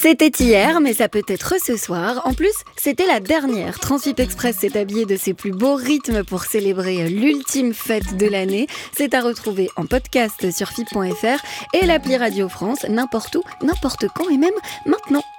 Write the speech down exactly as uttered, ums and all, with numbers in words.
C'était hier, mais ça peut être ce soir. En plus, c'était la dernière. Transwip Express s'est habillé de ses plus beaux rythmes pour célébrer l'ultime fête de l'année. C'est à retrouver en podcast sur F I P point F R et l'appli Radio France, n'importe où, n'importe quand et même maintenant.